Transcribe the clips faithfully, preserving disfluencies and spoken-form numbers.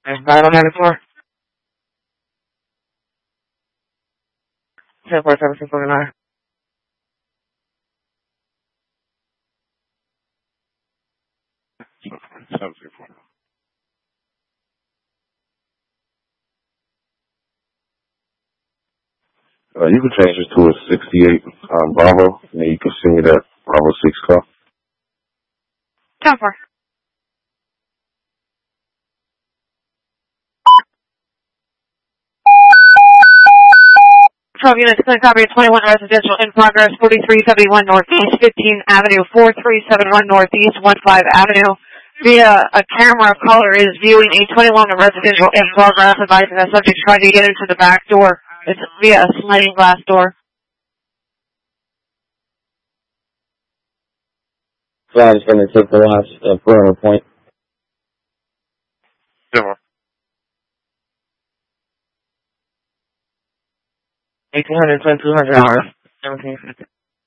nine one nine four. ten four seven six one nine. seven three four. Uh, you can change it to a sixty-eight um, Bravo, and then you can send me that Bravo six car. ten four. twelve units, clinic copy of twenty-one residential in progress, forty-three seventy-one Northeast, fifteenth Avenue, forty-three seventy-one Northeast, fifteen Avenue. Via a camera caller is viewing a twenty-one residential in progress, advising the subject trying to get into the back door. It's via a sliding glass door. So I'm just going to take the last uh, perimeter point. Zero. eighteen hundred, twenty-two hundred hours. seventeen fifty.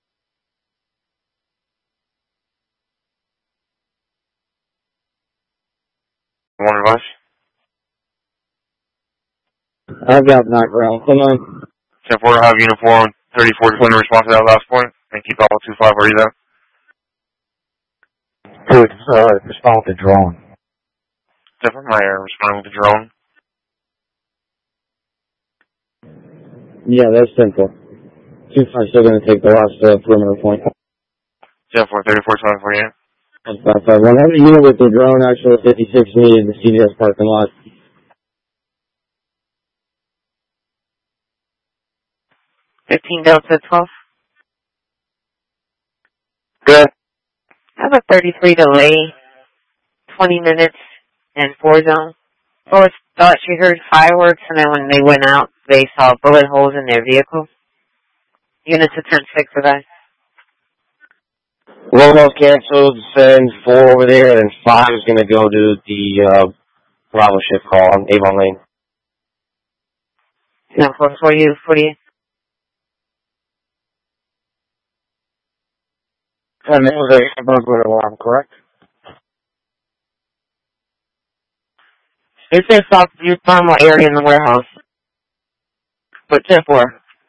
One advice? I've got background. Come on. ten four, have uniform thirty-four twenty response to that last point, and keep all two five ready there. Dude, uh, respond with the drone. Different, my air responding with the drone. Yeah, that's simple. two five still going to take the last uh, perimeter point. ten four, thirty-four twenty for you. That's five five one. Have a unit with the drone, actual fifty-six needed in the C D S parking lot. fifteen Delta twelve. Good. I have a thirty-three delay, twenty minutes, and four zone. Both thought she heard fireworks, and then when they went out, they saw bullet holes in their vehicle. Units of ten six for that. Roll canceled, send four over there, and five is going to go to the uh, Bravo shift call on Avon Lane. ten four for you, forty-eight. And it was a burglar alarm, correct? They said stop the thermal area in the warehouse. But ten four.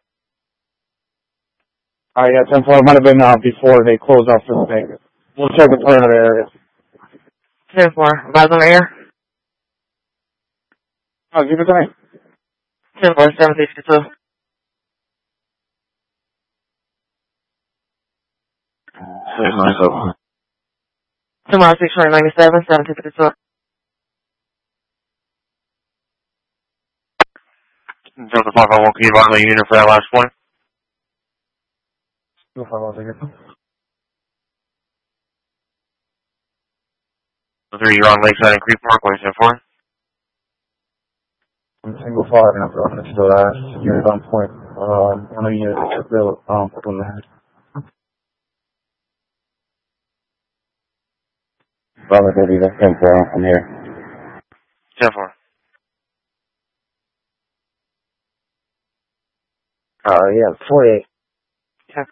Alright, yeah, ten four might have been uh, before they closed off for the thing. We'll check the perimeter area. ten four. About on the air. Oh, give it to me. ten four, seven six two. Tomorrow six hundred ninety-seven, seven six two. Delta five five one, can you advise my unit for that last point? No problem, I'll take it. Three, you're on Lakeside and Creek Parkway, ten four. I'm single fire now, bro. That's the last unit on point. Um, one of the units took the um, from the head. Brother, baby, that's ten four. I'm here. ten four. Uh, yeah, forty-eight. Okay.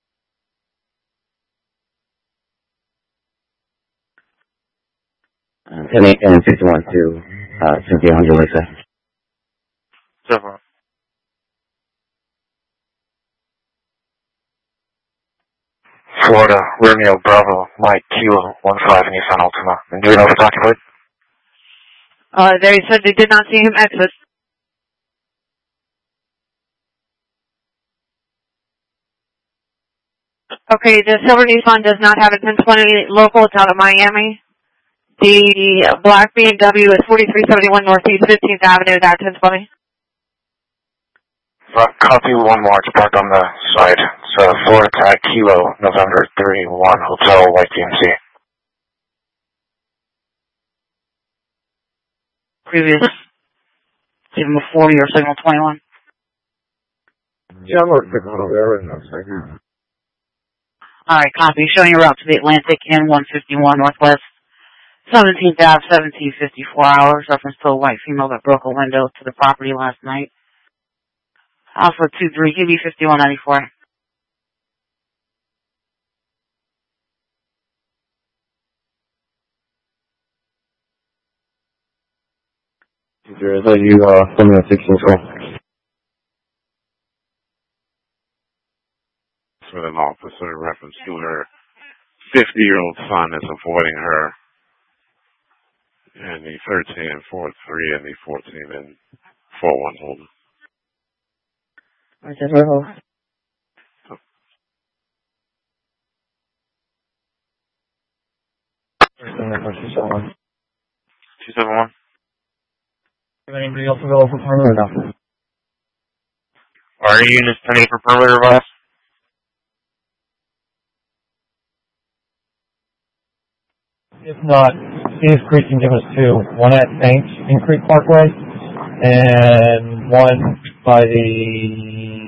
Uh, ten eight and fifty-one to uh, Cynthia Hundred Lakeside. ten four. Florida, Romeo Bravo, Mike Kilo, one five, Nissan Altima. And do we know what we're talking about? Uh, they said they did not see him exit. Okay, the silver Nissan does not have a ten twenty local. It's out of Miami. The black B M W is forty-three seventy-one Northeast fifteenth Avenue, that ten twenty. Copy one March, parked on the side. It's uh, Florida Tag Kilo, November thirty-one, Hotel White D M C. Previous signal forty or signal twenty-one. Yeah, I'm going to pick one over there in a second. Alright, copy. Showing your route to the Atlantic N one fifty-one Northwest. seventeenth Avenue, seventeen fifty-four hours. Reference to a white female that broke a window to the property last night. Alpha two three, U B fifty-one ninety-four. Is that you, uh, coming at sixteen twelve? With an officer in reference to her fifty-year-old son is avoiding her in the thirteen and four three and the fourteen and four one Holden. I said, well, two seven one. Is anybody else available for perimeter or no? Are you units pending for perimeter, boss? If not, Steve Creek can give us two. One at Banks in Creek Parkway, and one by the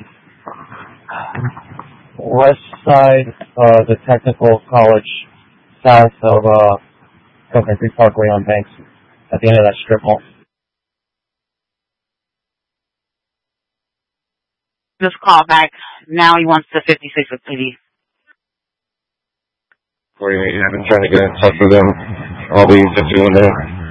west side of the Technical College, south of uh, Coconut Creek Parkway on Banks, at the end of that strip mall. just call back. Now he wants the fifty-six with P D. forty-eight, I've been trying to get in touch with them. I'll be just doing there.